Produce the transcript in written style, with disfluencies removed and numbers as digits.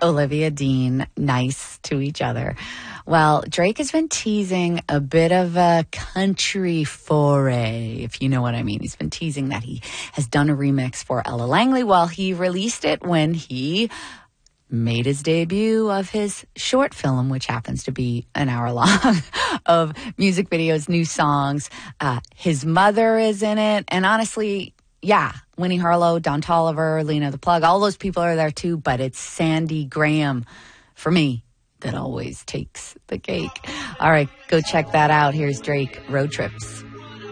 Olivia Dean nice to each other. Well, Drake has been teasing a bit of a country foray, if you know what I mean. He's been teasing that he has done a remix for Ella Langley. Well, he released it when he made his debut of his short film, which happens to be an hour long, of music videos, new songs. His mother is in it. And honestly, yeah, Winnie Harlow, Don Toliver, Lena the Plug, all those people are there too. But it's Sandy Graham, for me, that always takes the cake. All right, go check that out. Here's Drake, Road Trips.